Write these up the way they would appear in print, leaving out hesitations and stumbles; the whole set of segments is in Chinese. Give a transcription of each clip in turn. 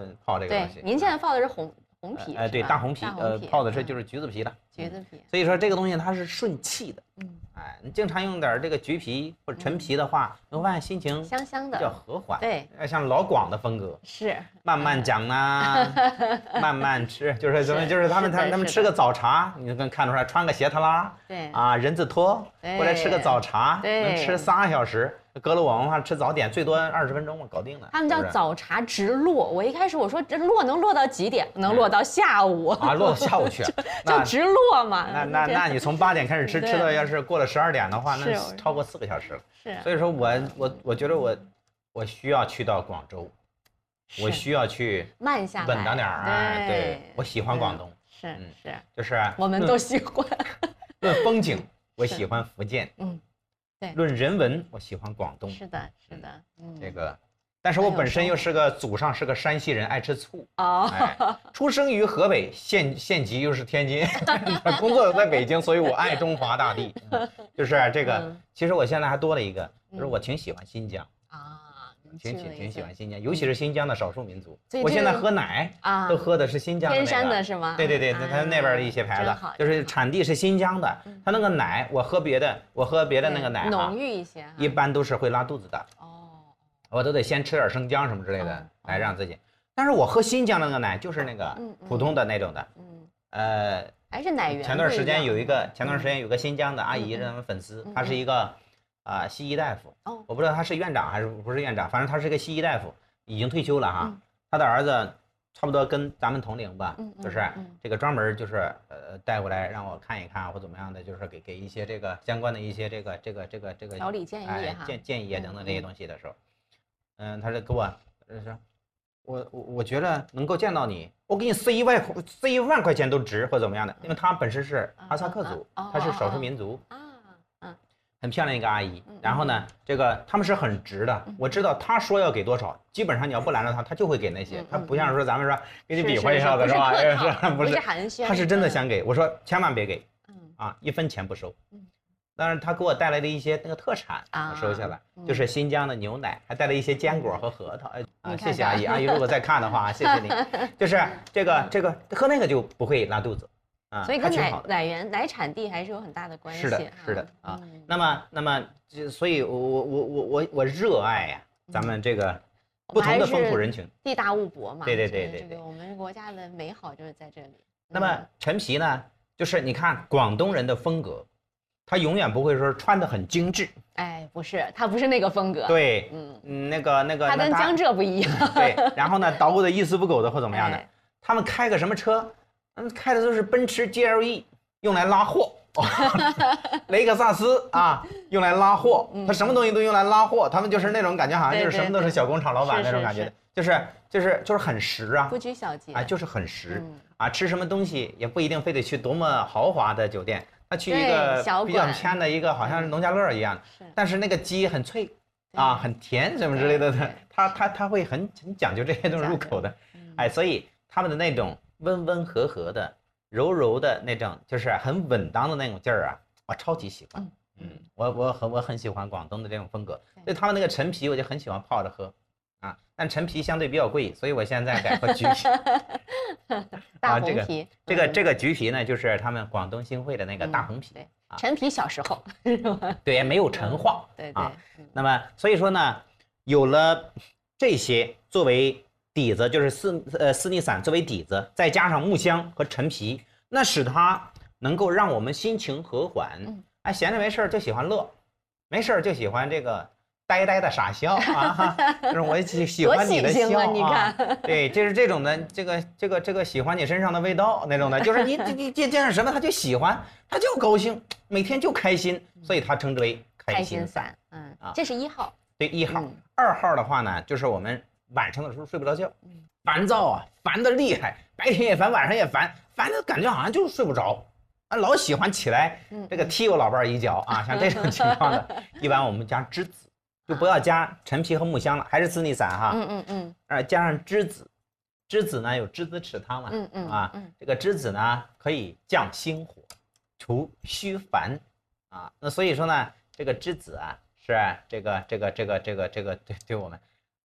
泡这个东西。 对，您现在泡的是红皮， 对，大红皮，泡的是就是橘子皮的。 橘子皮。 所以说这个东西它是顺气的。你经常用点这个橘皮或者陈皮的话，你会发现心情香香的， 比较和缓。 对， 像老广的风格是慢慢讲啊，慢慢吃，就是他们吃个早茶，你能看出来，穿个鞋特拉， 对啊，人字拖过来吃个早茶，能吃3小时。搁了我们话吃早点最多20分钟嘛，搞定了。 他们叫早茶直落，我一开始我说这落能落到几点？能落到下午啊， 落到下午去， 就直落嘛。 那你从8点开始吃，吃到要是过了12点的话，那超过4个小时了。 是， 所以说我觉得我需要去到广州，我需要去慢下来， 稳当点儿。对，我喜欢广东， 是， 就是我们都喜欢。 论风景，我喜欢福建。 对， 论人文，我喜欢广东。 是的， 这个，但是我本身又是个祖上是个山西人，爱吃醋。出生于河北，县级又是天津，工作在北京，所以我爱中华大地。就是这个，其实我现在还多了一个，就是我挺喜欢新疆挺喜欢新疆，尤其是新疆的少数民族。我现在喝奶都喝的是新疆的天山的是吗？ 对，它那边的一些牌子，就是产地是新疆的。它那个奶，我喝别的那个奶浓郁一些， 一般都是会拉肚子的。我都得先吃点生姜什么之类的来让自己。但是我喝新疆的那个奶就是那个普通的那种的， 还是奶源。 前段时间有个新疆的阿姨，他们粉丝，她是一个西医大夫，我不知道他是院长还是不是院长，反正他是个西医大夫，已经退休了哈。他的儿子差不多跟咱们同龄吧，就是这个专门就是带过来让我看一看或怎么样的，就是给一些这个相关的一些这个调理建议建议等等这些东西的时候，他就给我说，我觉得能够见到你，我给你塞1万块钱都值或怎么样的，因为他本身是哈萨克族，他是少数民族。很漂亮一个阿姨，然后呢，这个他们是很直的，我知道他说要给多少，基本上你要不拦着他就会给那些，他不像说咱们说给你比划一下子是吧？ 不是寒暄， 他是真的想给我说千万别给，1分钱不收。当然他给我带来的一些那个特产我收下来，就是新疆的牛奶，还带了一一些坚果和核桃。谢谢阿姨，阿姨如果在看的话，谢谢你。就是这个喝那个就不会拉肚子。 所以跟奶产地还是有很大的关系。 是的啊。那么所以我热爱呀，咱们这个不同的风土人情， 地大物博嘛。 对， 这个我们国家的美好就是在这里。 那么陈皮呢，就是你看广东人的风格，他永远不会说穿得很精致。 不是，他不是那个风格。 对，那个他跟江浙不一样。 对，然后呢，捣鼓的一丝不苟的或怎么样的，他们开个什么车？开的都是奔驰 GLE， 用来拉货。雷克萨斯用来拉货，他什么东西都用来拉货，他们就是那种感觉，好像就是什么都是小工厂老板那种感觉的，就是很实啊， 不拘小节就是很实吃什么东西也不一定非得去多么豪华的酒店，他去一个比较偏的一个，好像是农家乐一样，但是那个鸡很脆很甜什么之类的，他会很讲究这些东西入口的，所以他们的那种温温和和的、柔柔的那种，就是很稳当的那种劲儿我超级喜欢。我很喜欢广东的这种风格，所以他们那个陈皮我就很喜欢泡着喝但陈皮相对比较贵，所以我现在改喝橘皮。 大红皮， 这个橘皮呢，就是他们广东新会的那个大红皮。 陈皮小时候是吧？ 对，没有陈化。 对。 那么所以说呢，有了这些作为底子，就是斯尼散作为底子，再加上木香和陈皮，那使它能够让我们心情和缓。闲着没事就喜欢乐，没事就喜欢这个呆呆的傻笑就是我喜欢你的笑你看， 对，就是这种的，这个喜欢你身上的味道那种的，就是你见上什么他就喜欢，他就高兴，每天就开心，所以他称之为开心散。 这是1号。 对，1号。2号的话呢，就是我们晚上的时候睡不着觉，烦躁烦得厉害，白天也烦，晚上也烦，烦的感觉好像就是睡不着，老喜欢起来这个踢我老伴儿一脚像这种情况的，一般我们加栀子，就不要加陈皮和木香了，还是斯尼散加上栀子，栀子呢有栀子豉汤嘛，这个栀子呢可以降心火，除虚烦那所以说呢，这个栀子是这个对我们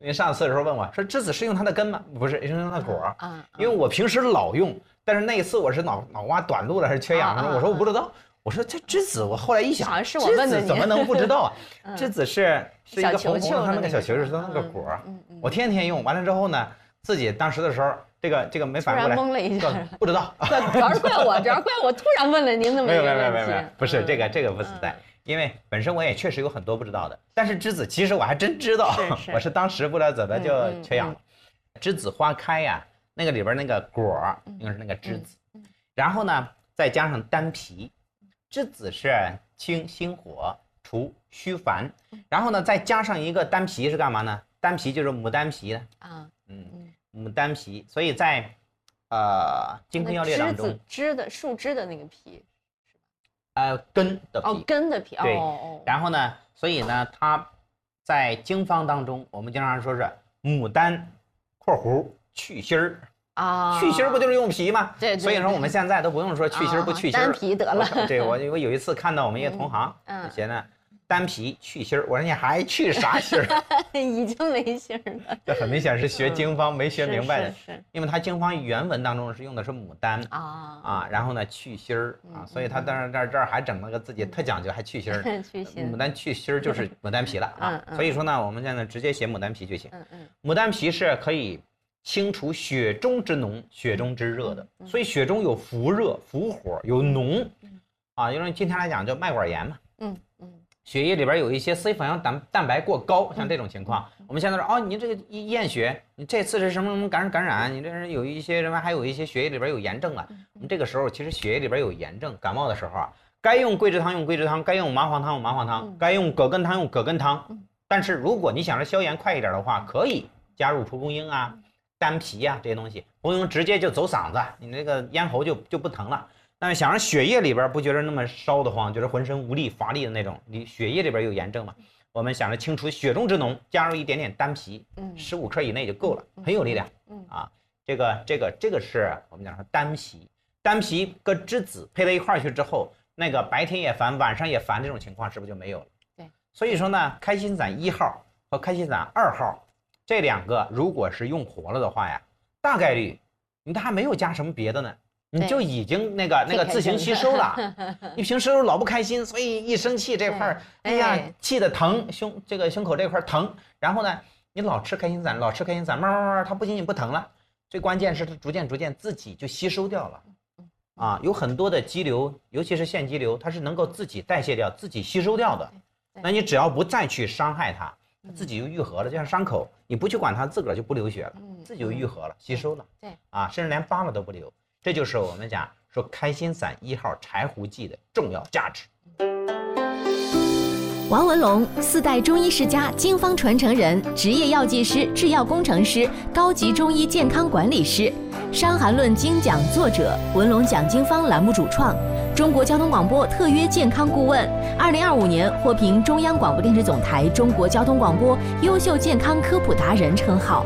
因为上次的时候问我说栀子是用它的根吗？不是，是用它的果。因为我平时老用，但是那一次我是脑瓜短路了还是缺氧我说我不知道。我说这栀子，我后来一想，栀子怎么能不知道啊？栀子是一个红红的，它那个小球是它那个果。我天天用，完了之后呢，自己当时的时候，这个没反过来， 懵了一下， 不知道。 主要是怪我，突然问了您那么一个问题。 没有，不是这个不存在。因为本身我也确实有很多不知道的，但是栀子其实我还真知道，我是当时不知道怎么就缺氧了。栀子花开呀，那个里边那个果应该是那个栀子，然后呢再加上丹皮，栀子是清心火、除虚烦，然后呢再加上一个丹皮是干嘛呢？丹皮就是牡丹皮的牡丹皮，所以在金匮要略当中， 树枝的那个皮。 根的皮， 根的皮， 对。然后呢，所以呢，它在经方当中，我们经常说是牡丹（括弧去心儿）去心儿不就是用皮吗？ 对。 所以说我们现在都不用说去心儿不去心儿， 丹皮得了。 对，我有一次看到我们一个同行写呢，丹皮去心儿，我说你还去啥心儿？ 已经没心儿了。 这很明显是学经方没学明白的，因为它经方原文当中是用的是牡丹然后呢去心儿所以他当然这儿还整了个自己特讲究，还去心儿。牡丹去心儿就是牡丹皮了所以说呢，我们现在直接写牡丹皮就行。牡丹皮是可以清除血中之脓、血中之热的，所以血中有浮热、浮火、有脓因为今天来讲叫脉管炎嘛。血液里边有一些 C 反应蛋白过高，像这种情况，我们现在说你这个一验血，你这次是什么感染，你这是有一些什么，还有一些血液里边有炎症啊。我们这个时候其实血液里边有炎症，感冒的时候该用桂枝汤用桂枝汤，该用麻黄汤用麻黄汤，该用葛根汤用葛根汤。但是如果你想着消炎快一点的话，可以加入蒲公英丹皮这些东西，蒲公英直接就走嗓子，你那个咽喉就不疼了。但是想让血液里边不觉得那么烧得慌，觉得浑身无力乏力的那种，你血液里边有炎症嘛，我们想着清除血中之脓，加入一点点丹皮，15克以内就够了，很有力量这个是我们讲说丹皮跟栀子配在一块去之后，那个白天也烦晚上也烦这种情况是不是就没有了？ 对， 所以说呢，开心散1号和开心散2号这两个如果是用活了的话呀，大概率它还没有加什么别的呢，你就已经那个自行吸收了。你平时老不开心，所以一生气这块儿，哎呀，气得疼，胸口这块疼。然后呢，你老吃开心散，慢慢它不仅仅不疼了，最关键是它逐渐自己就吸收掉了。有很多的肌瘤，尤其是腺肌瘤，它是能够自己代谢掉、自己吸收掉的。那你只要不再去伤害它，它自己就愈合了，就像伤口，你不去管它，自个儿就不流血了，自己就愈合了，吸收了。 对甚至连疤了都不留。这就是我们讲说开心散1号柴胡剂的重要价值。 王文龙4代中医世家，经方传承人，职业药剂师、制药工程师，高级中医健康管理师，《伤寒论》精讲作者，文龙讲经方栏目主创，中国交通广播特约健康顾问，2025年获评中央广播电视总台中国交通广播优秀健康科普达人称号。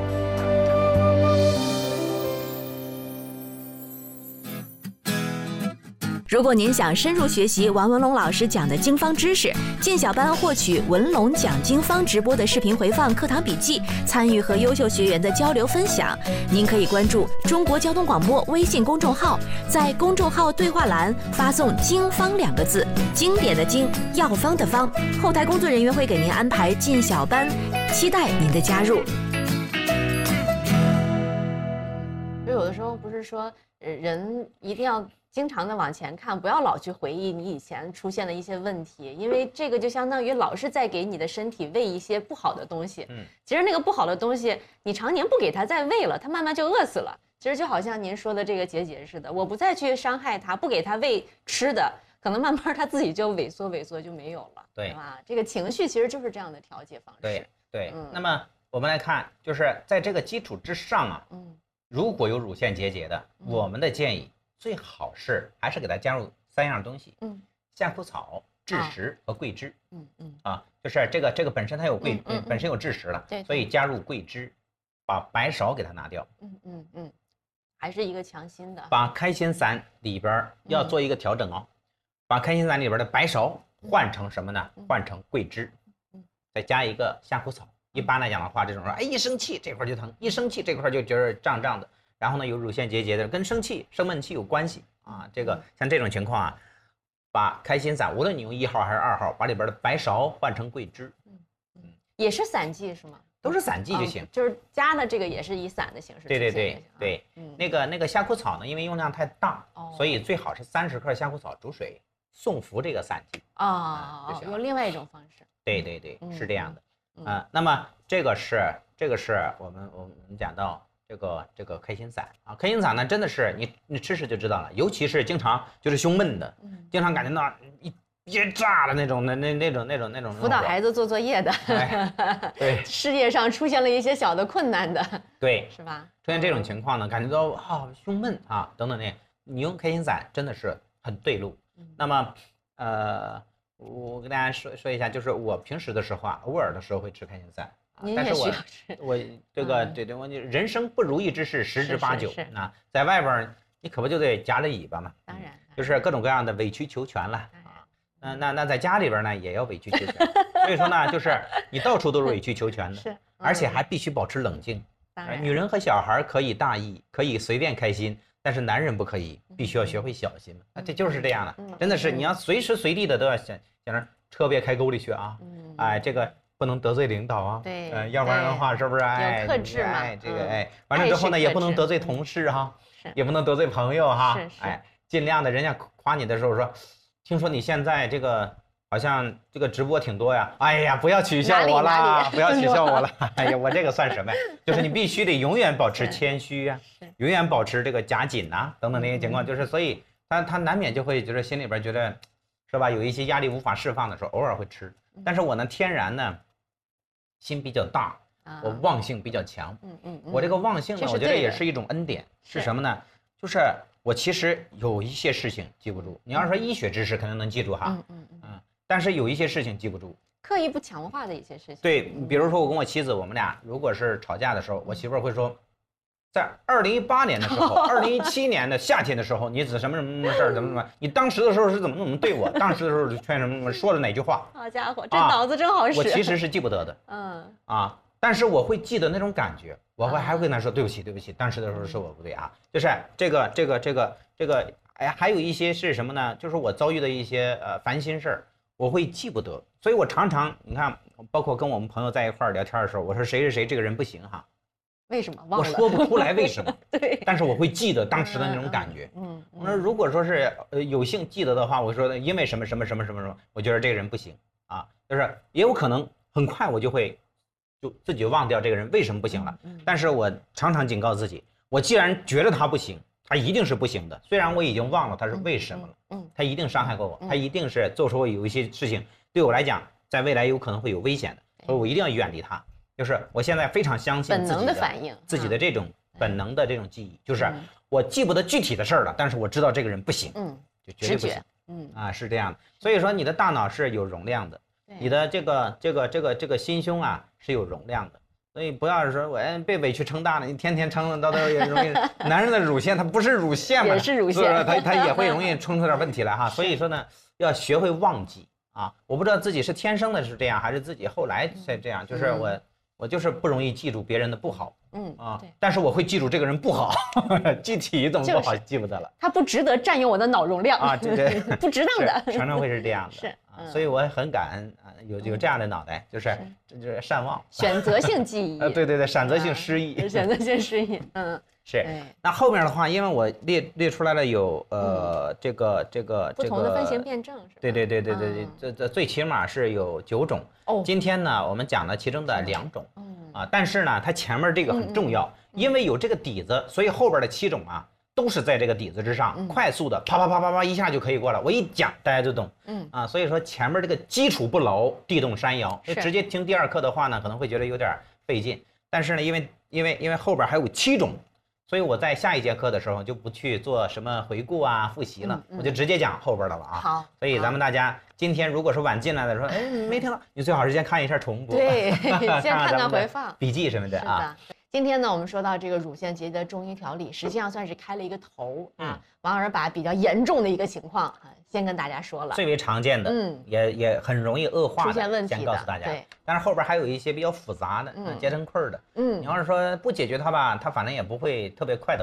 如果您想深入学习王文龙老师讲的经方知识，进小班获取文龙讲经方直播的视频回放、课堂笔记，参与和优秀学员的交流分享，您可以关注中国交通广播微信公众号，在公众号对话栏发送“经方”2个字，经典的经，药方的方，后台工作人员会给您安排进小班，期待您的加入。 就有的时候不是说人一定要经常的往前看，不要老去回忆你以前出现的一些问题，因为这个就相当于老是在给你的身体喂一些不好的东西。其实那个不好的东西，你常年不给它再喂了，它慢慢就饿死了。其实就好像您说的这个结节似的，我不再去伤害它，不给它喂吃的，可能慢慢它自己就萎缩就没有了，对吧？这个情绪其实就是这样的调节方式。 对。那么我们来看，就是在这个基础之上如果有乳腺结节的，我们的建议最好是还是给它加入3样东西，夏枯草、枳实和桂枝。就是这个本身它有本身有枳实了，所以加入桂枝，把白芍给它拿掉。 还是一个强心的。 把开心散里边要做一个调整把开心散里边的白芍换成什么呢？换成桂枝，再加一个夏枯草， 一般来讲的话，这种说，哎，一生气这块就疼，一生气这块就觉得胀胀的，然后呢有乳腺结节的，跟生闷气有关系啊。这个像这种情况啊，把开心散，无论你用1号还是2号，把里边的白芍换成桂枝， 也是散剂是吗？ 都是散剂就行， 就是加的这个也是以散的形式。 对，那个虾蛄草呢，因为用量太大，所以最好是30克虾蛄草煮水送服这个散剂用另外一种方式。 对，是这样的。那么这个是我们讲到这个开心散啊，开心散呢真的是你吃就知道了，尤其是经常就是胸闷的，经常感觉到憋炸的那种辅导孩子做作业的， 对， 事业上出现了一些小的困难的， 对， 是吧？ 出现这种情况呢，感觉到胸闷啊等等你用开心散真的是很对路。那么我跟大家说一下，就是我平时的时候啊，偶尔的时候会吃开心散，但是我我人生不如意之事十之八九啊，在外边你可不就得夹着尾巴嘛， 当然， 就是各种各样的委曲求全了。那在家里边呢也要委曲求全，所以说呢，就是你到处都是委曲求全的，而且还必须保持冷静。女人和小孩可以大意，可以随便开心，但是男人不可以，必须要学会小心嘛。这就是这样的，真的是你要随时随地的都要想着车别开沟里去啊，这个不能得罪领导啊， 对， 要不然的话是不是有克制嘛？ 这个完了之后呢，也不能得罪同事哈，也不能得罪朋友哈，尽量的，人家夸你的时候说。听说你现在这个好像这个直播挺多呀，哎呀，不要取笑我啦，不要取笑我了，哎呀，我这个算什么呀？就是你必须得永远保持谦虚呀，永远保持这个夹紧呐，等等那些情况，就是所以他难免就会觉得心里边觉得是吧，有一些压力无法释放的时候，偶尔会吃。但是我呢，天然呢心比较大，我忘性比较强，我这个忘性呢，我觉得也是一种恩典，是什么呢？就是我其实有一些事情记不住，你要说医学知识可能能记住哈，但是有一些事情记不住， 刻意不强化的一些事情。 对，比如说我跟我妻子，我们俩如果是吵架的时候，我媳妇儿会说，在2018年的时候，2017年的夏天的时候，你指什么事儿，怎么，你当时的时候是怎么对我，当时的时候劝什么说了哪句话？ 好家伙，这脑子真好使。 我其实是记不得的，但是我会记得那种感觉，我还会跟他说对不起，当时的时候是我不对啊，就是这个，哎，还有一些是什么呢？就是我遭遇的一些烦心事儿，我会记不得，所以我常常你看，包括跟我们朋友在一块儿聊天的时候，我说谁是谁这个人不行哈， 为什么忘了？ 我说不出来为什么， 对， 但是我会记得当时的那种感觉。我说如果说是有幸记得的话，我说因为什么，我觉得这个人不行啊，就是也有可能很快我就会。就自己忘掉这个人为什么不行了，但是我常常警告自己，我既然觉得他不行，他一定是不行的，虽然我已经忘了他是为什么了，他一定伤害过我，他一定是做出有一些事情对我来讲在未来有可能会有危险的，所以我一定要远离他。就是我现在非常相信本能的反应， 自己的这种本能的这种记忆，就是我记不得具体的事儿了，但是我知道这个人不行，就绝对不行，是这样的。所以说你的大脑是有容量的。你的这个心胸啊是有容量的，所以不要说我被委屈撑大了，你天天撑的到也容易。男人的乳腺它不是乳腺嘛， 也是乳腺， 他也会容易冲出点问题来哈。所以说呢，要学会忘记啊。我不知道自己是天生的是这样，还是自己后来才这样。就是我就是不容易记住别人的不好，但是我会记住这个人不好，具体怎么不好记不得了。 他不值得占用我的脑容量啊， 对， 不值当的， 常常会是这样的。 是。 所以我很感恩啊，有这样的脑袋，就是善忘， 选择性记忆。 对，选择性失忆， 选择性失忆， 是。那后面的话，因为我列出来了有这个不同的分型辩证是吧？ 对，这最起码是有9种。今天呢，我们讲了其中的2种，但是呢，它前面这个很重要，因为有这个底子，所以后边的7种啊。都是在这个底子之上，快速的啪一下就可以过了。我一讲大家就懂，所以说前面这个基础不牢，地动山摇。直接听第2课的话呢，可能会觉得有点费劲。但是呢，因为后边还有7种，所以我在下一节课的时候就不去做什么回顾啊、复习了，我就直接讲后边的了啊。 好， 所以咱们大家今天如果是晚进来的说，没听到，你最好是先看一下重播， 对，先看看回放、 笔记什么的啊。 今天呢，我们说到这个乳腺结节的中医调理，实际上算是开了一个头啊。王老师把比较严重的一个情况先跟大家说了， 最为常见的，也很容易恶化的， 出现问题的， 先告诉大家。 对， 但是后边还有一些比较复杂的，结成块的，你要是说不解决它吧，它反正也不会特别快的。